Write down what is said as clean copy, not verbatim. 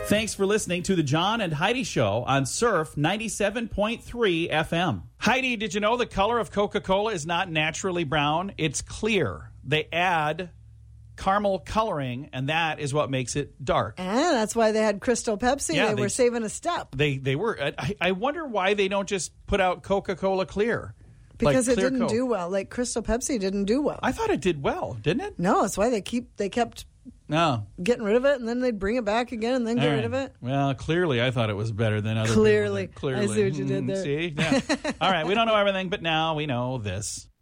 Thanks for listening to the John and Heidi Show on Surf 97.3 FM. Heidi, did you know the color of Coca-Cola is not naturally brown? It's clear. They add caramel coloring, and that is what makes it dark. And that's why they had Crystal Pepsi. Yeah, they were saving a step. They were. I wonder why they don't just put out Coca-Cola Clear. Because like it didn't Coke. do well. Like Crystal Pepsi didn't do well. I thought it did well, didn't it? No, that's why they kept getting rid of it, and then they'd bring it back again and then get rid of it. Well, clearly I thought it was better than other Clearly. people. Clearly. I see what you did there. See? Yeah. All right, we don't know everything, but now we know this.